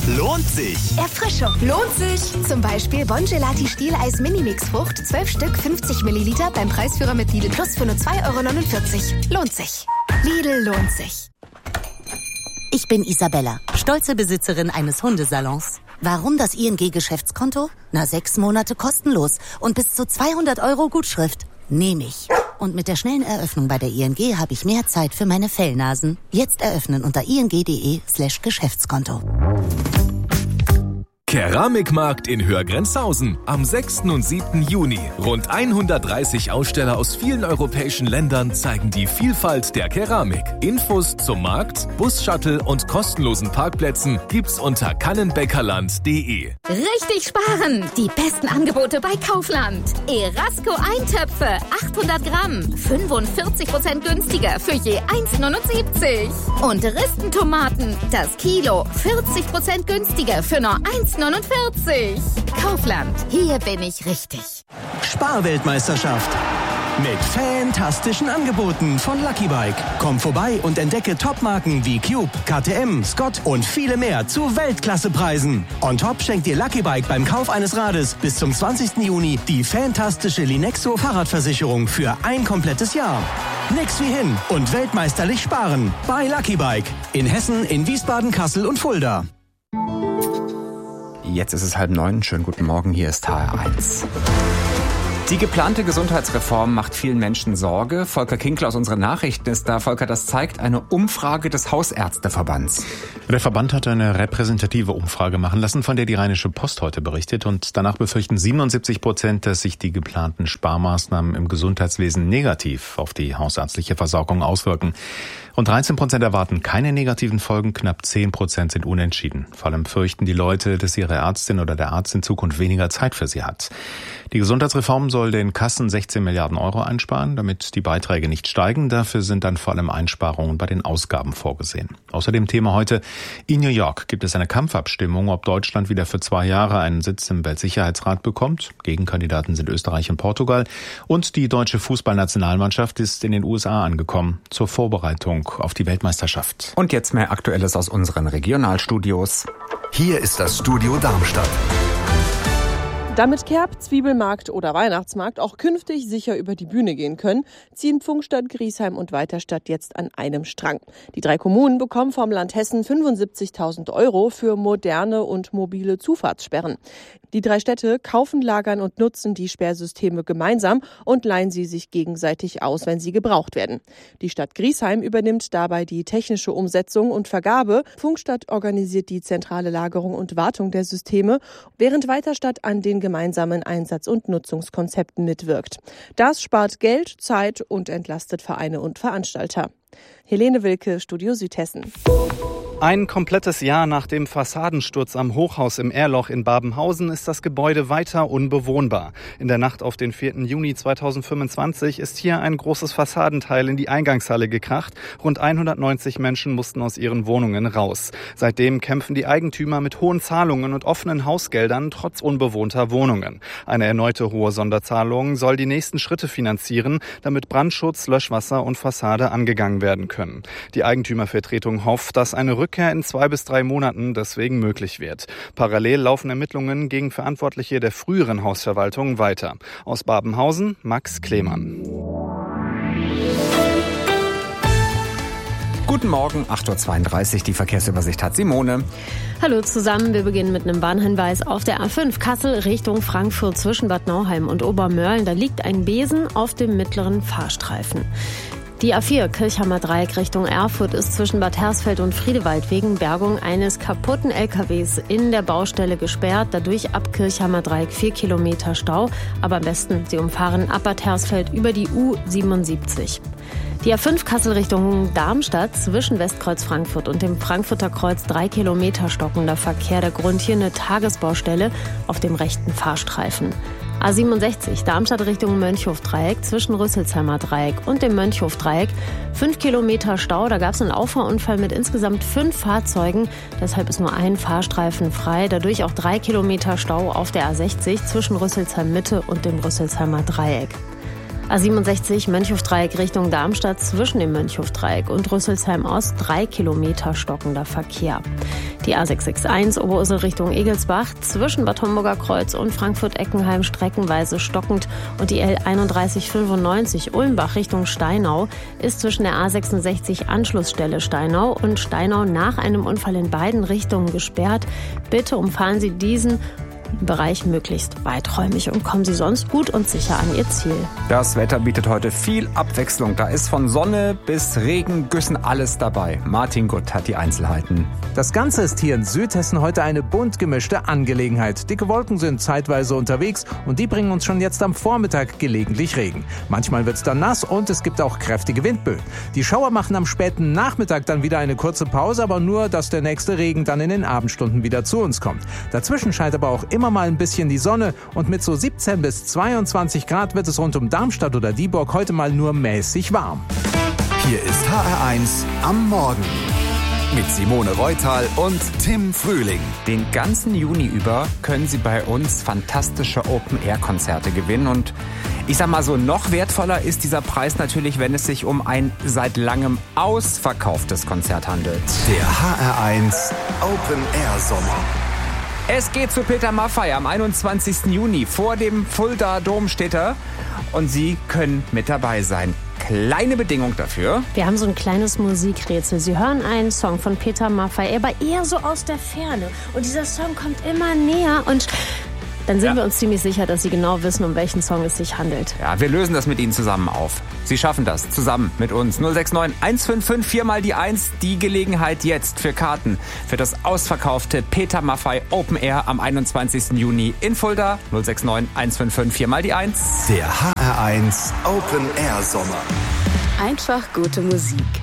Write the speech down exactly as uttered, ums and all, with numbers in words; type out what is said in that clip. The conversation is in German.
Lohnt sich. Erfrischung. Lohnt sich. Zum Beispiel Bongelati Stieleis Minimix Frucht, zwölf Stück, fünfzig Milliliter beim Preisführer mit Lidl Plus für nur zwei Euro neunundvierzig. Lohnt sich. Lidl lohnt sich. Ich bin Isabella, stolze Besitzerin eines Hundesalons. Warum das I N G-Geschäftskonto? Na, sechs Monate kostenlos und bis zu zweihundert Euro Gutschrift. Nehme ich. Und mit der schnellen Eröffnung bei der I N G habe ich mehr Zeit für meine Fellnasen. Jetzt eröffnen unter ing.de slash Geschäftskonto. Keramikmarkt in Hörgrenzhausen am sechsten und siebten Juni. Rund hundertdreißig Aussteller aus vielen europäischen Ländern zeigen die Vielfalt der Keramik. Infos zum Markt, Bus-Shuttle und kostenlosen Parkplätzen gibt's unter kannenbäckerland punkt de. Richtig sparen! Die besten Angebote bei Kaufland. Erasco Eintöpfe, achthundert Gramm, fünfundvierzig Prozent günstiger für je eins neunundsiebzig. Und Ristentomaten, das Kilo, vierzig Prozent günstiger für nur eins neunundvierzig. Kaufland, hier bin ich richtig. Sparweltmeisterschaft. Mit fantastischen Angeboten von Lucky Bike. Komm vorbei und entdecke Topmarken wie Cube, K T M, Scott und viele mehr zu Weltklassepreisen. On top schenkt dir Lucky Bike beim Kauf eines Rades bis zum zwanzigsten Juni die fantastische Linexo Fahrradversicherung für ein komplettes Jahr. Nix wie hin und weltmeisterlich sparen bei Lucky Bike. In Hessen, in Wiesbaden, Kassel und Fulda. Jetzt ist es halb neun. Schönen guten Morgen, hier ist H R eins. Die geplante Gesundheitsreform macht vielen Menschen Sorge. Volker Kinkler aus unseren Nachrichten ist da. Volker, das zeigt eine Umfrage des Hausärzteverbands. Der Verband hat eine repräsentative Umfrage machen lassen, von der die Rheinische Post heute berichtet. Und danach befürchten siebenundsiebzig Prozent, dass sich die geplanten Sparmaßnahmen im Gesundheitswesen negativ auf die hausärztliche Versorgung auswirken. Und dreizehn Prozent erwarten keine negativen Folgen, knapp zehn Prozent sind unentschieden. Vor allem fürchten die Leute, dass ihre Ärztin oder der Arzt in Zukunft weniger Zeit für sie hat. Die Gesundheitsreform soll den Kassen sechzehn Milliarden Euro einsparen, damit die Beiträge nicht steigen. Dafür sind dann vor allem Einsparungen bei den Ausgaben vorgesehen. Außerdem Thema heute: In New York gibt es eine Kampfabstimmung, ob Deutschland wieder für zwei Jahre einen Sitz im Weltsicherheitsrat bekommt. Gegenkandidaten sind Österreich und Portugal. Und die deutsche Fußballnationalmannschaft ist in den U S A angekommen zur Vorbereitung auf die Weltmeisterschaft. Und jetzt mehr Aktuelles aus unseren Regionalstudios. Hier ist das Studio Darmstadt. Damit Kerb, Zwiebelmarkt oder Weihnachtsmarkt auch künftig sicher über die Bühne gehen können, ziehen Pfungstadt, Griesheim und Weiterstadt jetzt an einem Strang. Die drei Kommunen bekommen vom Land Hessen fünfundsiebzigtausend Euro für moderne und mobile Zufahrtssperren. Die drei Städte kaufen, lagern und nutzen die Sperrsysteme gemeinsam und leihen sie sich gegenseitig aus, wenn sie gebraucht werden. Die Stadt Griesheim übernimmt dabei die technische Umsetzung und Vergabe. Pfungstadt organisiert die zentrale Lagerung und Wartung der Systeme, während Weiterstadt an den gemeinsamen Einsatz- und Nutzungskonzepten mitwirkt. Das spart Geld, Zeit und entlastet Vereine und Veranstalter. Helene Wilke, Studio Südhessen. Ein komplettes Jahr nach dem Fassadensturz am Hochhaus im Erloch in Babenhausen ist das Gebäude weiter unbewohnbar. In der Nacht auf den vierten Juni zweitausendfünfundzwanzig ist hier ein großes Fassadenteil in die Eingangshalle gekracht. Rund hundertneunzig Menschen mussten aus ihren Wohnungen raus. Seitdem kämpfen die Eigentümer mit hohen Zahlungen und offenen Hausgeldern trotz unbewohnter Wohnungen. Eine erneute hohe Sonderzahlung soll die nächsten Schritte finanzieren, damit Brandschutz, Löschwasser und Fassade angegangen werden können. Die Eigentümervertretung hofft, dass eine Rückkehr in zwei bis drei Monaten deswegen möglich wird. Parallel laufen Ermittlungen gegen Verantwortliche der früheren Hausverwaltung weiter. Aus Babenhausen, Max Klemann. Guten Morgen, acht Uhr zweiunddreißig, die Verkehrsübersicht hat Simone. Hallo zusammen, wir beginnen mit einem Bahnhinweis auf der A fünf Kassel Richtung Frankfurt zwischen Bad Nauheim und Obermörlen. Da liegt ein Besen auf dem mittleren Fahrstreifen. Die A vier Kirchhammer Dreieck Richtung Erfurt ist zwischen Bad Hersfeld und Friedewald wegen Bergung eines kaputten L K Ws in der Baustelle gesperrt. Dadurch ab Kirchhammer Dreieck vier Kilometer Stau. Aber am besten, Sie umfahren ab Bad Hersfeld über die U siebenundsiebzig. Die A fünf Kassel Richtung Darmstadt zwischen Westkreuz Frankfurt und dem Frankfurter Kreuz drei Kilometer stockender Verkehr. Der Grund hier eine Tagesbaustelle auf dem rechten Fahrstreifen. A siebenundsechzig Darmstadt Richtung Mönchhof-Dreieck zwischen Rüsselsheimer Dreieck und dem Mönchhof-Dreieck. Fünf Kilometer Stau, da gab es einen Auffahrunfall mit insgesamt fünf Fahrzeugen. Deshalb ist nur ein Fahrstreifen frei. Dadurch auch drei Kilometer Stau auf der A sechzig zwischen Rüsselsheim Mitte und dem Rüsselsheimer Dreieck. A siebenundsechzig Mönchhof-Dreieck Richtung Darmstadt zwischen dem Mönchhof-Dreieck und Rüsselsheim Ost drei Kilometer stockender Verkehr. Die A sechs sechs eins Oberursel Richtung Egelsbach zwischen Bad Homburger Kreuz und Frankfurt-Eckenheim streckenweise stockend. Und die L einunddreißig fünfundneunzig Ulmbach Richtung Steinau ist zwischen der A sechsundsechzig Anschlussstelle Steinau und Steinau nach einem Unfall in beiden Richtungen gesperrt. Bitte umfahren Sie diesen Bereich möglichst weiträumig und kommen Sie sonst gut und sicher an Ihr Ziel. Das Wetter bietet heute viel Abwechslung. Da ist von Sonne bis Regen, Güssen alles dabei. Martin Gutt hat die Einzelheiten. Das Ganze ist hier in Südhessen heute eine bunt gemischte Angelegenheit. Dicke Wolken sind zeitweise unterwegs und die bringen uns schon jetzt am Vormittag gelegentlich Regen. Manchmal wird's dann nass und es gibt auch kräftige Windböen. Die Schauer machen am späten Nachmittag dann wieder eine kurze Pause, aber nur, dass der nächste Regen dann in den Abendstunden wieder zu uns kommt. Dazwischen scheint aber auch immer mal ein bisschen die Sonne und mit so siebzehn bis zweiundzwanzig Grad wird es rund um Darmstadt oder Dieburg heute mal nur mäßig warm. Hier ist H R eins am Morgen mit Simone Reutal und Tim Frühling. Den ganzen Juni über können Sie bei uns fantastische Open-Air-Konzerte gewinnen. Und ich sag mal so, noch wertvoller ist dieser Preis natürlich, wenn es sich um ein seit langem ausverkauftes Konzert handelt. Der H R eins Open-Air-Sommer. Es geht zu Peter Maffay am einundzwanzigsten Juni vor dem Fulda Dom steht er und Sie können mit dabei sein. Kleine Bedingung dafür. Wir haben so ein kleines Musikrätsel. Sie hören einen Song von Peter Maffay, aber eher so aus der Ferne. Und dieser Song kommt immer näher und dann sind ja. wir uns ziemlich sicher, dass Sie genau wissen, um welchen Song es sich handelt. Ja, wir lösen das mit Ihnen zusammen auf. Sie schaffen das zusammen mit uns. null sechs neun eins fünf fünf vier mal die eins. Die Gelegenheit jetzt für Karten für das ausverkaufte Peter Maffay Open Air am einundzwanzigsten Juni in Fulda. null sechs neun eins fünf fünf vier mal die eins. Der H R eins Open Air Sommer. Einfach gute Musik.